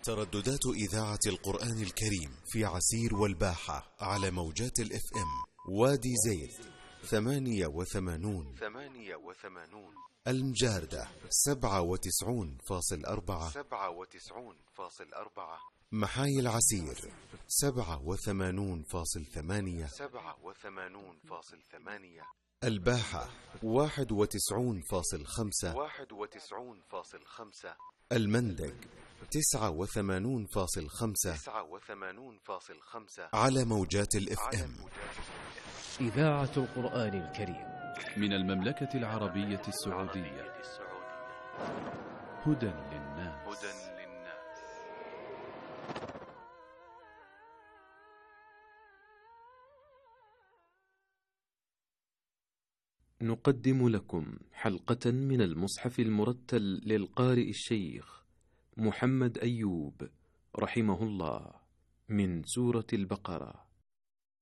ترددات إذاعة القرآن الكريم في عسير والباحة على موجات الاف ام وادي زيد 88 المجاردة 97.4 محاي العسير 87.8 الباحة 91.5 المندق 89.5 على موجات الاف ام. إذاعة القرآن الكريم من المملكة العربية السعودية. هدى للناس. نقدم لكم حلقة من المصحف المرتل للقارئ الشيخ محمد أيوب رحمه الله من سورة البقرة.